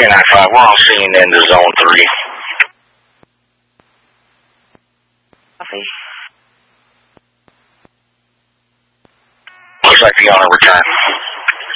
1095, we're on scene into zone 3. Copy. Looks like the owner returned.